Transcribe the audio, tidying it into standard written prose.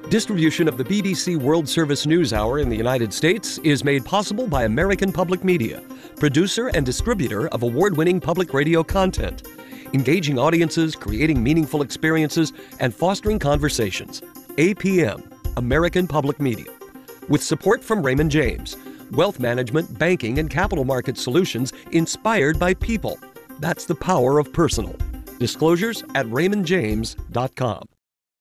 Distribution of the BBC World Service News Hour in the United States is made possible by American Public Media, producer and distributor of award-winning public radio content, engaging audiences, creating meaningful experiences, and fostering conversations. APM, American Public Media. With support from Raymond James, wealth management, banking, and capital market solutions inspired by people. That's the power of personal. Disclosures at raymondjames.com.